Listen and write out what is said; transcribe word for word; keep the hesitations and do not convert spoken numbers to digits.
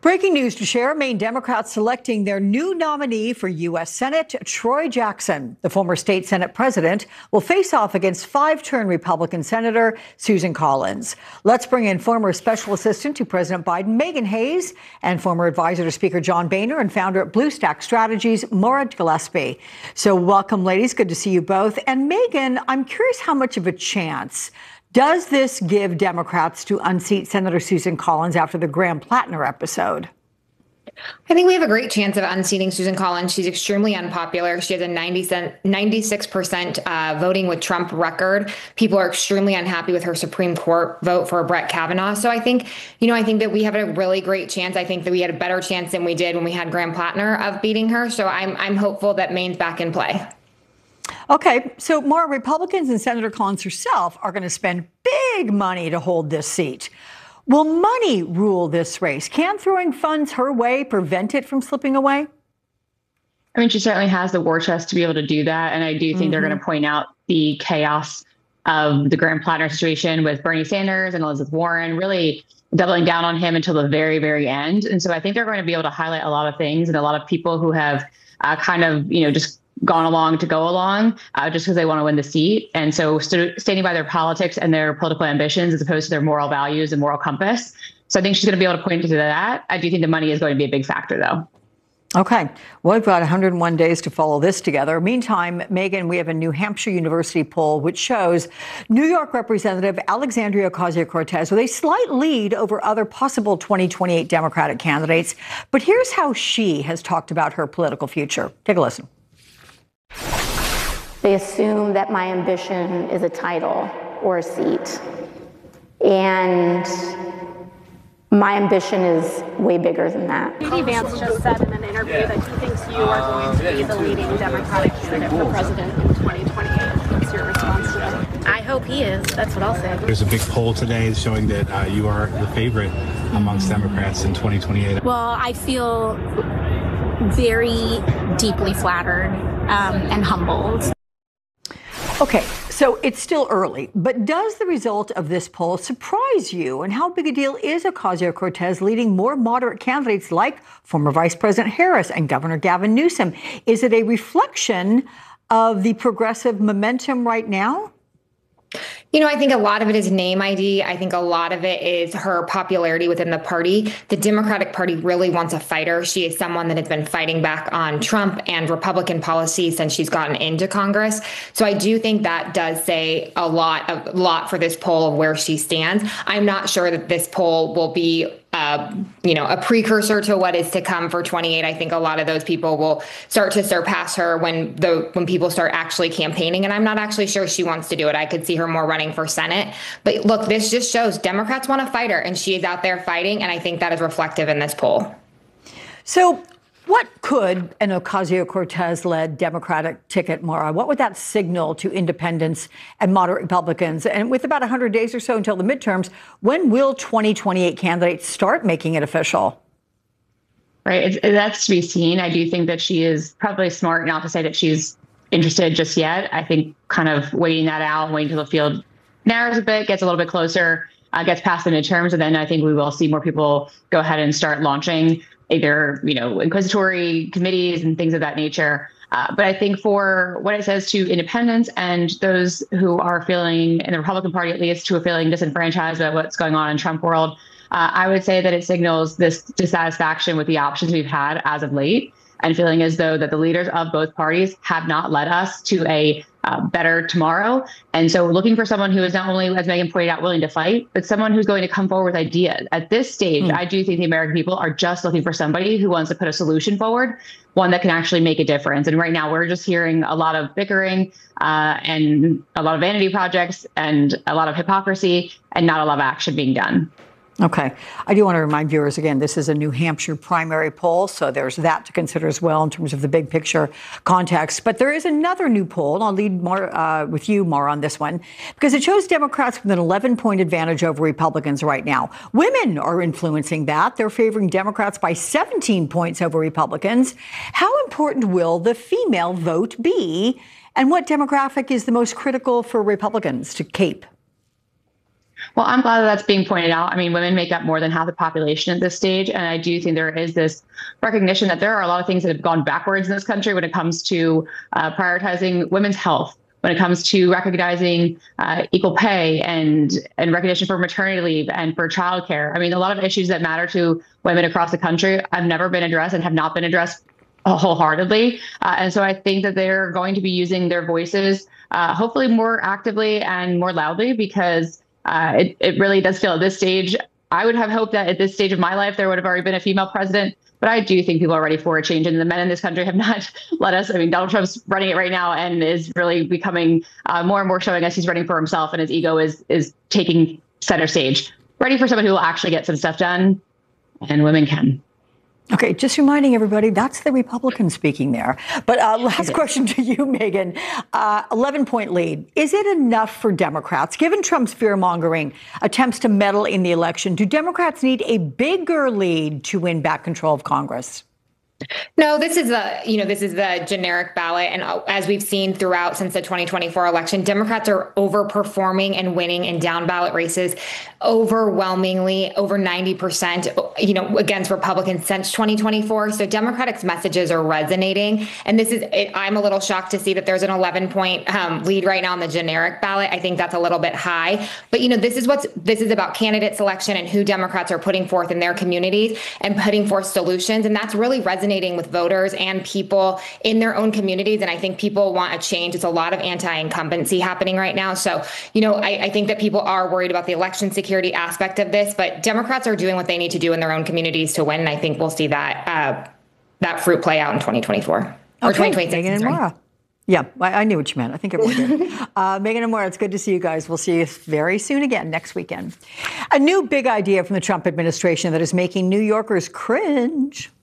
Breaking news to share, Maine Democrats selecting their new nominee for U S Senate, Troy Jackson. The former state Senate president will face off against five-term Republican Senator Susan Collins. Let's bring in former special assistant to President Biden, Megan Hayes, and former advisor to Speaker John Boehner and founder at Blue Stack Strategies, Maura Gillespie. So welcome, ladies. Good to see you both. And Megan, I'm curious how much of a chance does this give Democrats to unseat Senator Susan Collins after the Graham Plattner episode? I think we have a great chance of unseating Susan Collins. She's extremely unpopular. She has a ninety-six percent uh, voting with Trump record. People are extremely unhappy with her Supreme Court vote for Brett Kavanaugh. So I think, you know, I think that we have a really great chance. I think that we had a better chance than we did when we had Graham Plattner of beating her. So I'm, I'm hopeful that Maine's back in play. Okay, so more Republicans and Senator Collins herself are going to spend big money to hold this seat. Will money rule this race? Can throwing funds her way prevent it from slipping away? I mean, she certainly has the war chest to be able to do that. And I do think mm-hmm. they're going to point out the chaos of the Graham Plattner situation with Bernie Sanders and Elizabeth Warren, really doubling down on him until the very, very end. And so I think they're going to be able to highlight a lot of things and a lot of people who have uh, kind of, you know, just gone along to go along uh, just because they want to win the seat. And so st- standing by their politics and their political ambitions as opposed to their moral values and moral compass. So I think she's going to be able to point to that. I do think the money is going to be a big factor, though. Okay. Well, we've got one hundred one days to follow this together. Meantime, Megan, we have a New Hampshire University poll which shows New York Representative Alexandria Ocasio-Cortez with a slight lead over other possible twenty twenty-eight Democratic candidates. But here's how she has talked about her political future. Take a listen. They assume that my ambition is a title or a seat. And my ambition is way bigger than that. J D Vance just said in an interview that he thinks you are going to be the leading Democratic candidate for president in twenty twenty-eight. What's your response to that? I hope he is. That's what I'll say. There's a big poll today showing that uh, you are the favorite amongst Democrats in twenty twenty-eight. Well, I feel very deeply flattered um, and humbled. Okay, so it's still early, but does the result of this poll surprise you? And how big a deal is Ocasio-Cortez leading more moderate candidates like former Vice President Harris and Governor Gavin Newsom? Is it a reflection of the progressive momentum right now? You know, I think a lot of it is name I D. I think a lot of it is her popularity within the party. The Democratic Party really wants a fighter. She is someone that has been fighting back on Trump and Republican policy since she's gotten into Congress. So I do think that does say a lot, a lot for this poll of where she stands. I'm not sure that this poll will be Uh, you know, a precursor to what is to come for twenty-eight. I think a lot of those people will start to surpass her when the when people start actually campaigning. And I'm not actually sure she wants to do it. I could see her more running for Senate. But look, this just shows Democrats want a fighter, and she is out there fighting. And I think that is reflective in this poll. So what could an Ocasio-Cortez-led Democratic ticket, Maura, what would that signal to independents and moderate Republicans? And with about one hundred days or so until the midterms, when will twenty twenty-eight candidates start making it official? Right. It's, that's to be seen. I do think that she is probably smart not to say that she's interested just yet. I think kind of waiting that out, waiting until the field narrows a bit, gets a little bit closer, uh, gets past the midterms, and then I think we will see more people go ahead and start launching either, you know, inquisitory committees and things of that nature. Uh, but I think for what it says to independents and those who are feeling, in the Republican Party at least, who are feeling disenfranchised about what's going on in Trump world, uh, I would say that it signals this dissatisfaction with the options we've had as of late, and feeling as though that the leaders of both parties have not led us to a uh, better tomorrow. And so looking for someone who is not only, as Megan pointed out, willing to fight, but someone who's going to come forward with ideas. At this stage, mm. I do think the American people are just looking for somebody who wants to put a solution forward, one that can actually make a difference. And right now we're just hearing a lot of bickering uh, and a lot of vanity projects and a lot of hypocrisy and not a lot of action being done. Okay. I do want to remind viewers again, this is a New Hampshire primary poll, so there's that to consider as well in terms of the big picture context. But there is another new poll, and I'll lead more uh, with you more on this one, because it shows Democrats with an eleven point advantage over Republicans right now. Women are influencing that. They're favoring Democrats by seventeen points over Republicans. How important will the female vote be? And what demographic is the most critical for Republicans to keep? Well, I'm glad that that's being pointed out. I mean, women make up more than half the population at this stage. And I do think there is this recognition that there are a lot of things that have gone backwards in this country when it comes to uh, prioritizing women's health, when it comes to recognizing uh, equal pay and, and recognition for maternity leave and for childcare. I mean, a lot of issues that matter to women across the country have never been addressed and have not been addressed wholeheartedly. Uh, and so I think that they're going to be using their voices, uh, hopefully more actively and more loudly, because uh, it, it really does feel at this stage, I would have hoped that at this stage of my life, there would have already been a female president. But I do think people are ready for a change, and the men in this country have not let us. I mean, Donald Trump's running it right now and is really becoming uh, more and more showing us he's running for himself, and his ego is is taking center stage. Ready for someone who will actually get some stuff done, and women can. Okay, just reminding everybody, that's the Republican speaking there. But uh, last question to you, Megan. Uh, eleven-point lead. Is it enough for Democrats? Given Trump's fear-mongering attempts to meddle in the election, do Democrats need a bigger lead to win back control of Congress? No, this is a, you know, this is the generic ballot. And as we've seen throughout since the twenty twenty-four election, Democrats are overperforming and winning in down ballot races overwhelmingly, over ninety percent, you know, against Republicans since twenty twenty-four. So Democratic messages are resonating. And this is, it, I'm a little shocked to see that there's an eleven point um, lead right now on the generic ballot. I think that's a little bit high. But, you know, this is what's, this is about candidate selection and who Democrats are putting forth in their communities and putting forth solutions. And that's really resonating with voters and people in their own communities. And I think people want a change. It's a lot of anti-incumbency happening right now. So, you know, I, I think that people are worried about the election security aspect of this, but Democrats are doing what they need to do in their own communities to win. And I think we'll see that uh, that fruit play out in twenty twenty-four or okay. twenty twenty-six. Megan and Maura. Yeah, I, I knew what you meant. I think everyone did. uh, Megan and Maura, it's good to see you guys. We'll see you very soon again next weekend. A new big idea from the Trump administration that is making New Yorkers cringe.